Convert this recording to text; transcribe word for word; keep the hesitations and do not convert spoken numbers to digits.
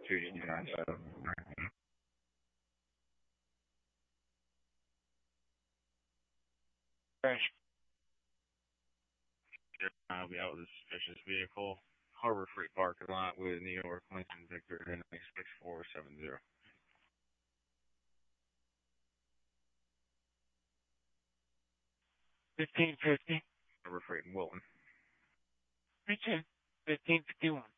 two eighty-nine. Crash. I'll be out with a suspicious vehicle. Harbor Freight parking lot with New York Lincoln Victor N A six four seven zero. Fifteen fifty. Harbor Freight in Wilton. Reach in. Fifteen fifty one.